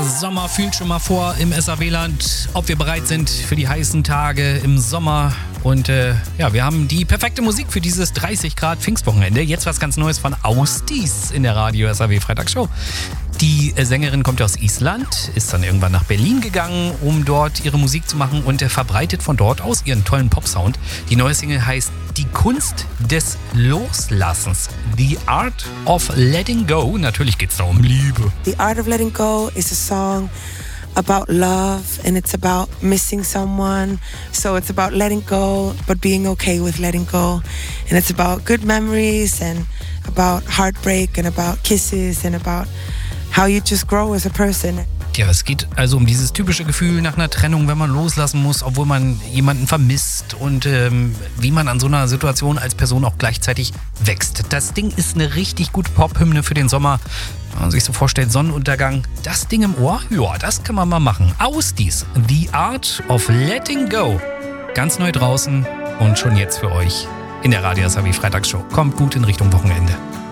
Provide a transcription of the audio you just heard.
Sommer fühlt schon mal vor im SAW-Land, ob wir bereit sind für die heißen Tage im Sommer. Und wir haben die perfekte Musik für dieses 30 Grad Pfingstwochenende. Jetzt was ganz Neues von Austis in der Radio SAW Freitagsshow. Die Sängerin kommt aus Island, ist dann irgendwann nach Berlin gegangen, um dort ihre Musik zu machen und verbreitet von dort aus ihren tollen Popsound. Die neue Single heißt Die Kunst des Loslassens. The Art of Letting Go. Natürlich geht's da um Liebe. The Art of Letting Go is a song about love and it's about missing someone. So it's about letting go, but being okay with letting go. And it's about good memories and about heartbreak and about kisses and about how you just grow as a person. Ja, es geht also um dieses typische Gefühl nach einer Trennung, wenn man loslassen muss, obwohl man jemanden vermisst und wie man an so einer Situation als Person auch gleichzeitig wächst. Das Ding ist eine richtig gute Pop-Hymne für den Sommer. Wenn man sich so vorstellt, Sonnenuntergang, das Ding im Ohr, ja, das kann man mal machen. Austis, The Art of Letting Go. Ganz neu draußen und schon jetzt für euch in der Radio SAW Freitagsshow. Kommt gut in Richtung Wochenende.